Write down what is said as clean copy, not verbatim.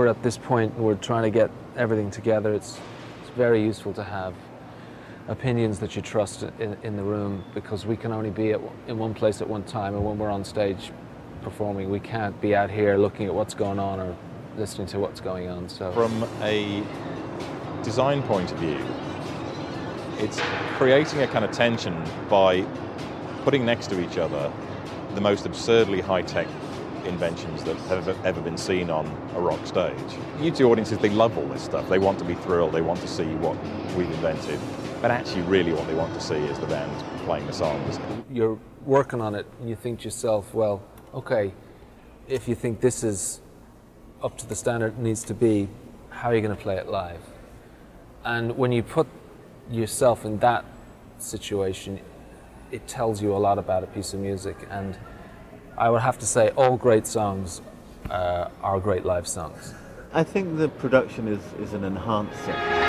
at this point, we're trying to get everything together. It's very useful to have opinions that you trust in the room, because we can only be in one place at one time, and when we're on stage performing, we can't be out here looking at what's going on or listening to what's going on. So from a design point of view, it's creating a kind of tension by putting next to each other the most absurdly high-tech inventions that have ever been seen on a rock stage. U2 audiences, they love all this stuff. They want to be thrilled, they want to see what we've invented, but actually really what they want to see is the band playing the songs. You're working on it and you think to yourself, well, okay, if you think this is up to the standard it needs to be, how are you going to play it live? And when you put yourself in that situation, it tells you a lot about a piece of music. And I would have to say all great songs are great live songs. I think the production is an enhancer.